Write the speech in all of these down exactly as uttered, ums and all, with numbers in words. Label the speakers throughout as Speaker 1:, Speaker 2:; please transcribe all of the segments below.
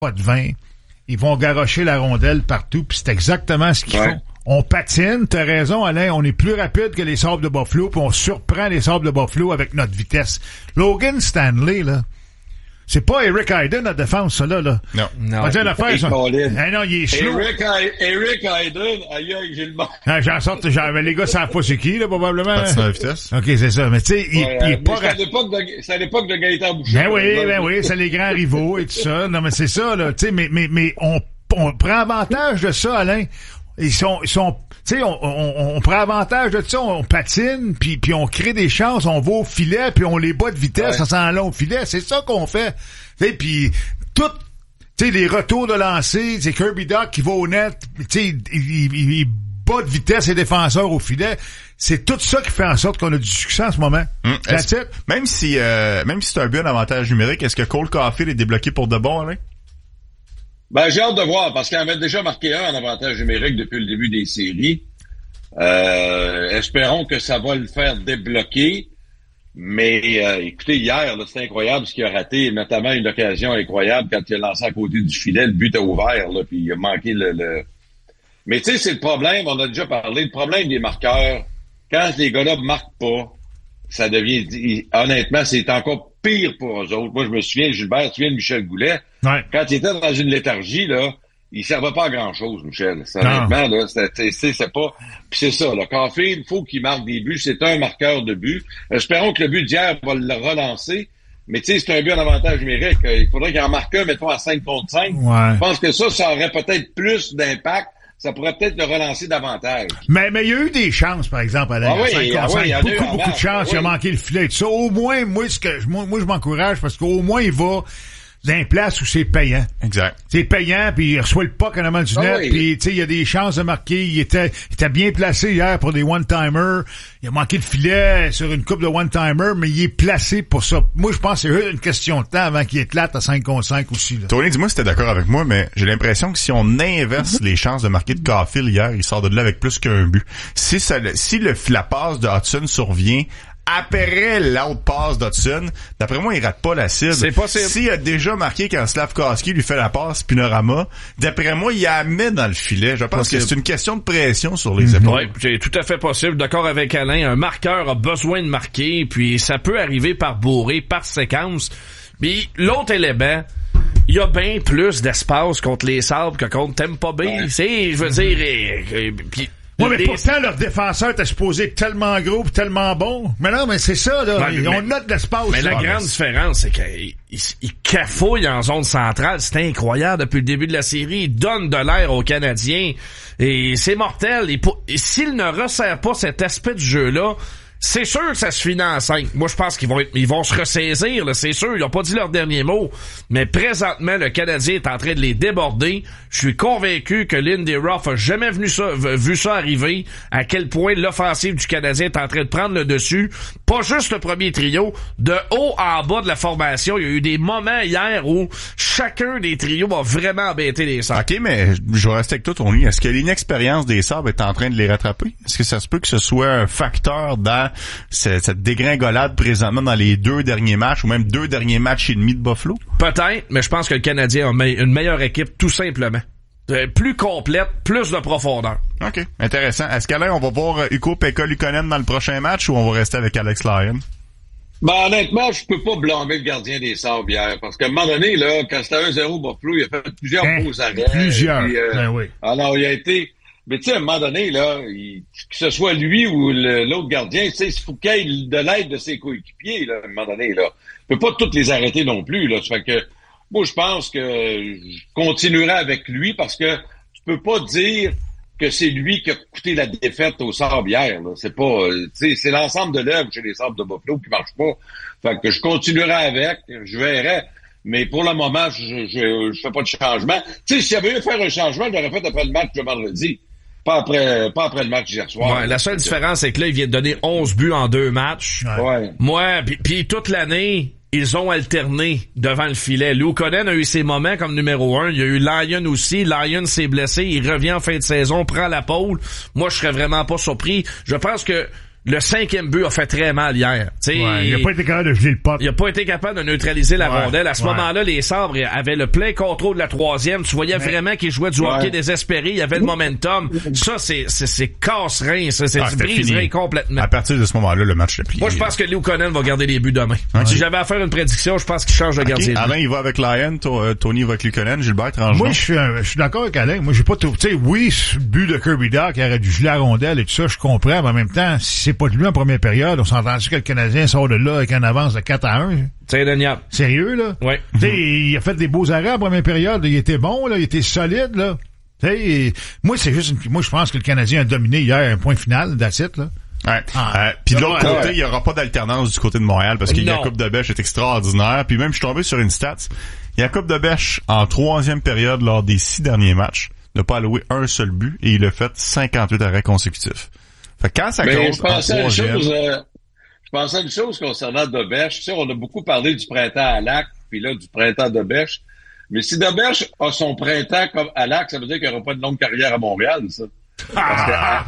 Speaker 1: pas de vin. Ils vont garrocher la rondelle partout, puis c'est exactement ce qu'ils ouais. font. On patine, t'as raison, Alain, on est plus rapide que les Sabres de Buffalo, puis on surprend les Sabres de Buffalo avec notre vitesse. Logan Stanley, là, c'est pas Eric Hayden à défense, ça, là, là.
Speaker 2: Non.
Speaker 1: Non. On va dire l'affaire, ça. Eh non, il est slow.
Speaker 3: Eric, I- Eric Hayden, aïe, aïe, j'ai le mal.
Speaker 1: Ah, j'en sorte, j'en, les gars savent pas c'est qui, là, probablement.
Speaker 2: Patineur à vitesse.
Speaker 1: OK, c'est ça. Mais tu sais, il,
Speaker 3: ouais,
Speaker 1: il est
Speaker 3: mais
Speaker 1: pas
Speaker 3: c'est à l'époque de, c'est à l'époque de Gaëtan Boucher.
Speaker 1: Ben oui, ben oui, c'est les grands rivaux et tout ça. Non, mais c'est ça, là. Tu sais, mais, mais, mais on, on prend avantage de ça, Alain. Ils sont, ils sont, tu sais, on, on, on prend avantage de ça, on patine, puis puis on crée des chances, on va au filet, puis on les bat de vitesse, ouais. ça s'en va au filet, c'est ça qu'on fait. Tu sais, puis tout, tu sais, les retours de lancer, c'est Kirby Dach qui va au net, tu sais, il, il, il, il bat de vitesse les défenseurs au filet. C'est tout ça qui fait en sorte qu'on a du succès en ce moment.
Speaker 2: Hum, même si, euh, même si c'est un but en avantage numérique, est-ce que Cole Caulfield est débloqué pour de bon, Alain?
Speaker 3: Ben, j'ai hâte de voir, parce qu'il en avait déjà marqué un en avantage numérique depuis le début des séries. Euh, espérons que ça va le faire débloquer. Mais euh, écoutez, hier, là, c'était incroyable ce qu'il a raté, notamment une occasion incroyable quand il a lancé à côté du filet, le but a ouvert, là, puis il a manqué le... le... Mais tu sais, c'est le problème, on a déjà parlé, le problème des marqueurs, quand les gars-là marquent pas, ça devient... Honnêtement, c'est encore pire pour eux autres. Moi, je me souviens, Gilbert, tu te souviens de Michel Goulet?
Speaker 1: Ouais.
Speaker 3: Quand il était dans une léthargie, là, il servait pas à grand-chose, Michel. C'est, honnêtement, là, c'est, c'est, c'est pas... Puis c'est ça, là. Caulfield, il faut qu'il marque des buts. C'est un marqueur de but. Espérons que le but d'hier va le relancer. Mais tu sais, c'est un but en avantage numérique. Il faudrait qu'il en marque un, mettons, à cinq contre cinq.
Speaker 1: Ouais.
Speaker 3: Je pense que ça, ça aurait peut-être plus d'impact. Ça pourrait peut-être le relancer davantage.
Speaker 1: Mais, mais il y a eu des chances, par exemple, Alain.
Speaker 3: Ah oui,
Speaker 1: cinq
Speaker 3: ah
Speaker 1: contre cinq.
Speaker 3: oui,
Speaker 1: beaucoup, beaucoup de chances.
Speaker 3: Ah
Speaker 1: il a
Speaker 3: oui.
Speaker 1: manqué le filet et tout ça. Au moins, moi, ce que, moi, moi je m'encourage parce qu'au moins, il va dans une place où c'est payant.
Speaker 2: Exact.
Speaker 1: C'est payant, puis il reçoit le puck en avant du
Speaker 3: ah
Speaker 1: net,
Speaker 3: oui.
Speaker 1: puis tu sais, il y a des chances de marquer. Il était, il était bien placé hier pour des one-timers. Il a manqué le filet sur une coupe de one-timers, mais il est placé pour ça. Moi, je pense que c'est une question de temps avant qu'il éclate à cinq contre cinq aussi. Là.
Speaker 2: Tony, dis-moi si t'es d'accord avec moi, mais j'ai l'impression que si on inverse les chances de marquer de Caulfield hier, il sort de là avec plus qu'un but. Si ça, si le, la passe de Hudson survient après l'autre passe d'Hudson, d'après moi, il rate pas la cible.
Speaker 4: C'est possible.
Speaker 2: S'il a déjà marqué quand Slavkovski lui fait la passe Pinorama, d'après moi, il la met dans le filet. Je pense possible. que c'est une question de pression sur les épaules.
Speaker 4: Oui, c'est tout à fait possible. D'accord avec Alain. Un marqueur a besoin de marquer, puis ça peut arriver par bourrée, par séquence. Puis l'autre élément, il y a bien plus d'espace contre les Sabres que contre Tampa Bay. Ouais. C'est, je veux dire, et, et, puis
Speaker 1: oui, mais pourtant, leur défenseur était supposé être tellement gros pis tellement bon. Mais non, mais c'est ça, là.
Speaker 4: Ouais,
Speaker 1: on
Speaker 4: mais,
Speaker 1: a de l'espace.
Speaker 4: Mais
Speaker 1: là.
Speaker 4: la grande différence, c'est qu'il il, il cafouille en zone centrale. C'est incroyable depuis le début de la série. Il donne de l'air aux Canadiens. Et c'est mortel. Et, pour, et s'il ne resserre pas cet aspect du jeu-là, c'est sûr que ça se finit en cinq. Moi, je pense qu'ils vont être, ils vont se ressaisir, là, c'est sûr. Ils n'ont pas dit leur dernier mot. Mais présentement, le Canadien est en train de les déborder. Je suis convaincu que Lindy Ruff a jamais vu ça, vu ça arriver. À quel point l'offensive du Canadien est en train de prendre le dessus. Pas juste le premier trio. De haut en bas de la formation, il y a eu des moments hier où chacun des trios a vraiment embêté les Sabres.
Speaker 2: OK, mais je vais rester avec toi, Tony. Est-ce que l'inexpérience des Sabres est en train de les rattraper? Est-ce que ça se peut que ce soit un facteur dans cette, cette dégringolade présentement dans les deux derniers matchs ou même deux derniers matchs et demi de Buffalo?
Speaker 4: Peut-être, mais je pense que le Canadien a une meilleure équipe, tout simplement. Plus complète, plus de profondeur.
Speaker 2: OK, intéressant. Est-ce qu'Alain, on va voir Ukko Pekka Luukkonen dans le prochain match ou on va rester avec Alex Lyon?
Speaker 3: Ben, honnêtement, je peux pas blâmer le gardien des Sabres hier, parce qu'à un moment donné, là, quand c'était un zéro Buffalo, il a fait plusieurs
Speaker 1: hein,
Speaker 3: beaux arrêts.
Speaker 1: Plusieurs,
Speaker 3: puis, euh,
Speaker 1: ben oui.
Speaker 3: Alors, il a été... Mais tu sais, à un moment donné, là, il, que ce soit lui ou le, l'autre gardien, tu sais, il faut qu'il ait de l'aide de ses coéquipiers, là, à un moment donné, là. Il peut pas toutes les arrêter non plus, là. Ça fait que, moi, je pense que je continuerai avec lui parce que tu peux pas dire que c'est lui qui a coûté la défaite aux Sabres hier, là. C'est pas, tu sais, c'est l'ensemble de l'œuvre chez les Sabres de Buffalo qui marche pas. Fait que je continuerai avec, je verrai. Mais pour le moment, je, je, je fais pas de changement. Tu sais, s'il y avait eu à faire un changement, je l'aurais fait après le match de vendredi. Pas après, pas après le match d'hier soir.
Speaker 4: Ouais, la seule différence, c'est que là, il vient de donner onze buts en deux matchs.
Speaker 3: Ouais.
Speaker 4: Moi, puis, puis toute l'année, ils ont alterné devant le filet. Luukkonen a eu ses moments comme numéro un. Il y a eu Lyon aussi. Lyon s'est blessé. Il revient en fin de saison, prend la pole. Moi, je serais vraiment pas surpris. Je pense que le cinquième but a fait très mal hier.
Speaker 1: Ouais, il a pas été capable de geler le pot.
Speaker 4: Il a pas été capable de neutraliser la
Speaker 1: ouais,
Speaker 4: rondelle. À ce
Speaker 1: ouais.
Speaker 4: moment-là, les Sabres avaient le plein contrôle de la troisième. Tu voyais mais, vraiment qu'ils jouaient du hockey ouais. désespéré. Il y avait le momentum. Ça, c'est, c'est, c'est casse-rein. Ça, c'est
Speaker 2: ah,
Speaker 4: brise-rein complètement.
Speaker 2: À partir de ce moment-là, le match est plié.
Speaker 4: Moi, je pense que Leo Konen va garder les buts demain. Okay. Si j'avais à faire une prédiction, je pense qu'il change de okay. gardien.
Speaker 2: Alain, il va avec Lyon. Tony va avec Leo Konen. Gilbert, tranche.
Speaker 1: Moi, je suis, je suis d'accord avec Alain. Moi, j'ai pas tout, tu sais, oui, le but de Kirby Dach qui aurait dû geler la rondelle et tout ça, je comprends, mais en même temps, si c'est pas de lui en première période, on s'entend-tu que le Canadien sort de là avec un avance de quatre à un?
Speaker 4: C'est indéniable.
Speaker 1: Sérieux, là?
Speaker 4: Oui.
Speaker 1: Tu sais, il a fait des beaux arrêts en première période, il était bon, là, il était solide, là. Tu sais, moi, c'est juste une, moi, je pense que le Canadien a dominé hier un point final, that's it, là.
Speaker 2: Ouais. Ah, euh, puis de l'autre ouais, côté, il ouais. y aura pas d'alternance du côté de Montréal parce que Jakub Dobeš est extraordinaire. Puis même, je suis tombé sur une stat. Jakub Dobeš, en troisième période, lors des six derniers matchs, n'a pas alloué un seul but et il a fait cinquante-huit arrêts consécutifs. Fait que quand ça compte
Speaker 3: je pensais, en troisième... chose, euh, je pensais à une chose concernant Dobeš. Tu sais, on a beaucoup parlé du printemps à Lac, puis là, du printemps Dobeš. Mais si Dobeš a son printemps comme à Lac, ça veut dire qu'il n'y aura pas de longue carrière à Montréal, ça. Parce que à,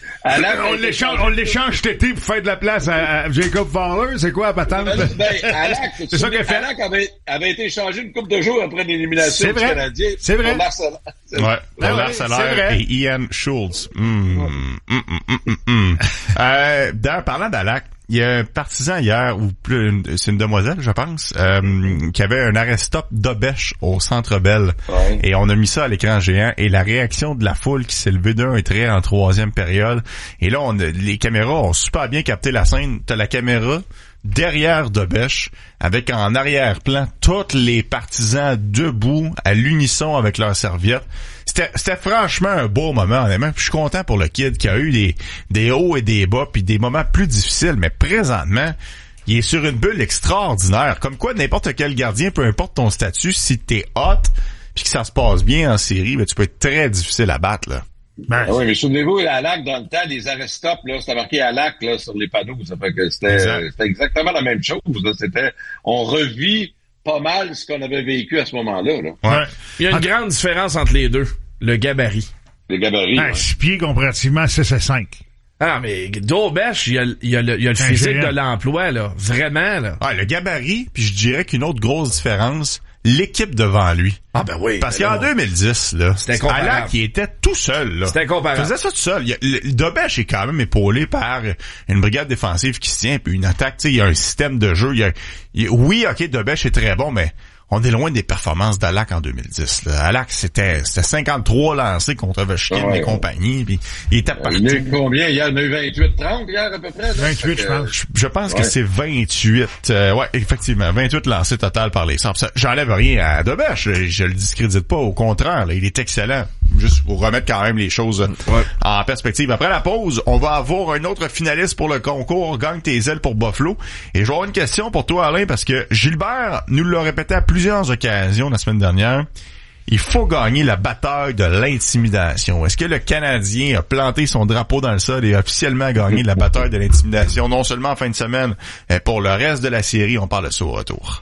Speaker 3: à Lac, on l'échange, on l'échange cet été pour faire de la place à, à Jacob Fowler. C'est quoi, à patente? Ben, ben, à Lac, c'est ça qu'elle fait. Lac avait, avait été échangé une couple de jours après l'élimination du Canadien.
Speaker 1: C'est vrai.
Speaker 3: Pour Lars
Speaker 2: Ouais, pour
Speaker 1: ben
Speaker 2: Lars Eller et Ian Schultz. Mm, ouais. mm, mm, mm, mm. euh, d'ailleurs, parlant d'Alac, il y a un partisan hier, ou plus, c'est une demoiselle, je pense, euh, qui avait un arrêt-stop Dobeš au Centre Bell. Ouais. Et on a mis ça à l'écran géant. Et la réaction de la foule qui s'est levée d'un trait en troisième période. Et là, on a, les caméras ont super bien capté la scène. T'as la caméra derrière Dobeš, avec en arrière-plan tous les partisans debout, à l'unisson avec leurs serviettes. C'était, c'était franchement un beau moment, honnêtement. Puis je suis content pour le kid qui a eu des, des hauts et des bas, puis des moments plus difficiles. Mais présentement, il est sur une bulle extraordinaire. Comme quoi, n'importe quel gardien, peu importe ton statut, si t'es hot, puis que ça se passe bien en série, ben, tu peux être très difficile à battre, là.
Speaker 3: Ben, ah oui, mais souvenez-vous, à Lac, dans le temps, les arrêts-stop, là, c'était marqué à Lac, là, sur les panneaux. Ça fait que c'était, exact. c'était exactement la même chose, là. C'était, on revit pas mal ce qu'on avait vécu à ce moment-là, là.
Speaker 4: Ouais. Il y a une ah, grande différence entre les deux. Le gabarit.
Speaker 3: Le gabarit.
Speaker 1: Ah, six pieds comparativement six à cinq.
Speaker 4: Ah, mais Dobeš, il y a, il y a le, il y a le physique géant de l'emploi, là. Vraiment, là.
Speaker 2: Ah, le gabarit, puis je dirais qu'une autre grosse différence, l'équipe devant lui.
Speaker 4: Ah ben oui.
Speaker 2: Parce qu'en deux mille dix, là, Alak, il était tout seul, là.
Speaker 4: C'était incomparable.
Speaker 2: Il faisait ça tout seul. Il, le, Dobeš est quand même épaulé par une brigade défensive qui se tient, puis une attaque, tu sais, il y a un système de jeu. Il y a, il, oui, ok, Dobeš est très bon, mais on est loin des performances d'Alak en deux mille dix. Là. Alak, c'était, c'était cinquante-trois lancés contre Ovechkin ah ouais, et compagnie. Puis il était partout.
Speaker 3: Il y en a eu combien hier? Il y en a eu vingt-huit trente hier à peu près? Là?
Speaker 1: vingt-huit, je pense.
Speaker 2: Je, je pense
Speaker 3: ouais.
Speaker 2: que c'est vingt-huit. Euh, ouais, effectivement. vingt-huit lancés total par les Sabres. J'enlève rien à Dobeš. Je, je le discrédite pas. Au contraire, là, il est excellent. Juste pour remettre quand même les choses ouais. en perspective. Après la pause, on va avoir un autre finaliste pour le concours Gagne tes ailes pour Buffalo. Et je vais avoir une question pour toi, Alain, parce que Gilbert nous l'a répété à plusieurs occasions la semaine dernière. Il faut gagner la bataille de l'intimidation. Est-ce que le Canadien a planté son drapeau dans le sol et a officiellement gagné la bataille de l'intimidation, non seulement en fin de semaine, mais pour le reste de la série? On parle de ça au retour.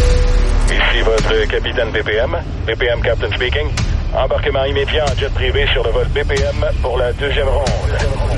Speaker 5: Ici votre capitaine B P M. B P M Captain speaking. Embarquement immédiat en jet privé sur le vol B P M pour la deuxième ronde.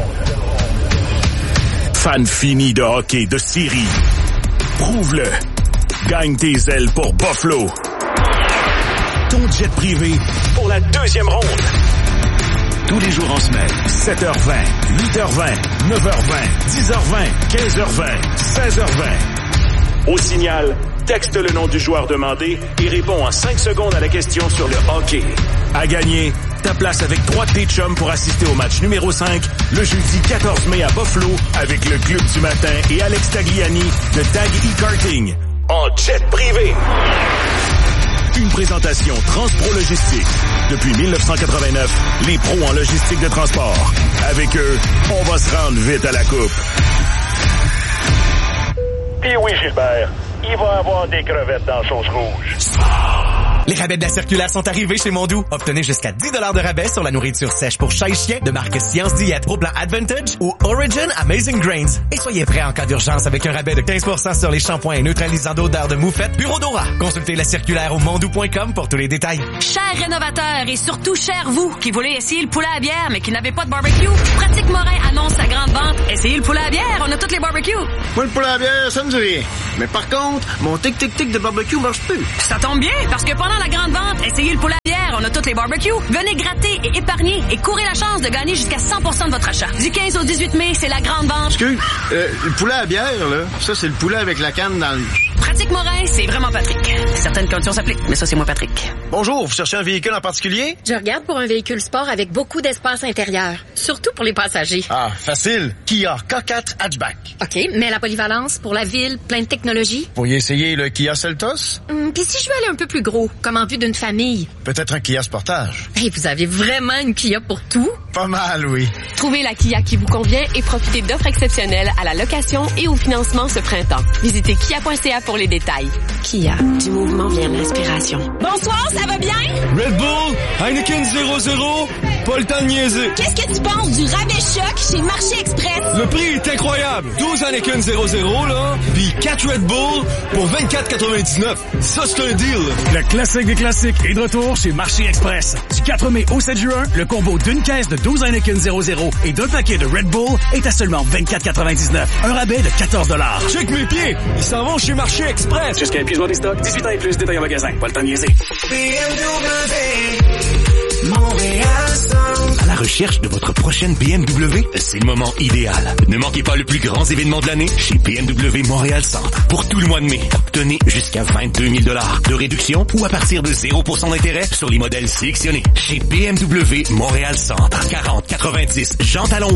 Speaker 6: Fan fini de hockey de série. Prouve-le. Gagne tes ailes pour Buffalo. Ton jet privé pour la deuxième ronde. Tous les jours en semaine, sept heures vingt, huit heures vingt, neuf heures vingt, dix heures vingt, quinze heures vingt, seize heures vingt. Au signal, texte le nom du joueur demandé et réponds en cinq secondes à la question sur le hockey. À gagner, ta place avec trois de tes chums pour assister au match numéro cinq le jeudi quatorze mai à Buffalo avec le Club du matin et Alex Tagliani de Tag E-Karting. En jet privé. Une présentation Transpro Logistique. Depuis dix-neuf cent quatre-vingt-neuf, les pros en logistique de transport. Avec eux, on va se rendre vite à la coupe.
Speaker 5: Puis oui, Gilbert, il va avoir des crevettes dans la sauce rouge.
Speaker 7: Les rabais de la circulaire sont arrivés chez Mondou. Obtenez jusqu'à dix dollars de rabais sur la nourriture sèche pour chat et chien de marque Science Diète au plan Advantage ou Origin Amazing Grains. Et soyez prêts en cas d'urgence avec un rabais de quinze pour cent sur les shampoings et neutralisants d'odeur de moufette Bureau Dora. Consultez la circulaire au mondou point com pour tous les détails.
Speaker 8: Chers rénovateurs et surtout chers vous qui voulez essayer le poulet à bière mais qui n'avez pas de barbecue, Pratique Morin annonce sa grande vente. Essayez le poulet à bière, on a toutes les barbecues.
Speaker 9: Moi, le poulet à bière, ça me dit rien. Mais par contre, mon tic-tic-tic de barbecue marche plus.
Speaker 8: Ça tombe bien, parce que pendant la grande vente, essayez le poulet à bière, on a toutes les barbecues. Venez gratter et épargner et courez la chance de gagner jusqu'à cent pour cent de votre achat. Du quinze au dix-huit mai, c'est la grande vente.
Speaker 9: Excuse, euh, le poulet à bière, là, ça, c'est le poulet avec la canne dans le...
Speaker 8: Pratique Morin, c'est vraiment Patrick. Certaines conditions s'appliquent, mais ça, c'est moi, Patrick.
Speaker 9: Bonjour, vous cherchez un véhicule en particulier?
Speaker 10: Je regarde pour un véhicule sport avec beaucoup d'espace intérieur, surtout pour les passagers.
Speaker 9: Ah, facile. Kia K quatre Hatchback.
Speaker 10: OK, mais la polyvalence pour la ville, plein de technologie.
Speaker 9: Vous pourriez essayer le Kia Seltos?
Speaker 10: Hum, Puis si je veux aller un peu plus gros, comme en vue d'une famille?
Speaker 9: Peut-être un Kia Sportage.
Speaker 10: Hey, vous avez vraiment une Kia pour tout?
Speaker 9: Pas mal, oui.
Speaker 11: Trouvez la Kia qui vous convient et profitez d'offres exceptionnelles à la location et au financement ce printemps. Visitez kia point c a pour les détails.
Speaker 10: Kia, du mouvement vient l'inspiration.
Speaker 8: Bonsoir, ça va bien?
Speaker 12: Red Bull, Heineken zéro zéro, pas le temps de niaiser.
Speaker 8: Qu'est-ce que tu penses du rabais choc chez Marché Express?
Speaker 12: Le prix est incroyable. douze Heineken zéro zéro, là, puis quatre Red Bull pour vingt-quatre quatre-vingt-dix-neuf. Ça, c'est un deal.
Speaker 13: Le classique des classiques est de retour chez Marché Express. Du quatre mai au sept juin, le combo d'une caisse de douze Heineken zéro zéro et d'un paquet de Red Bull est à seulement vingt-quatre quatre-vingt-dix-neuf. Un rabais de quatorze dollars.
Speaker 12: Check mes pieds. Ils s'en vont chez Marché Express.
Speaker 13: Jusqu'à épuisement des stocks, dix-huit ans et plus, détail en magasin. Pas le temps de niaiser.
Speaker 6: B M W, Montréal Centre.
Speaker 14: À la recherche de votre prochaine B M W? C'est le moment idéal. Ne manquez pas le plus grand événement de l'année chez B M W Montréal Centre. Pour tout le mois de mai, obtenez jusqu'à vingt-deux mille dollars de réduction ou à partir de zéro pour cent d'intérêt sur les modèles sélectionnés. Chez B M W Montréal Centre. quarante quatre-vingt-dix Jean Talon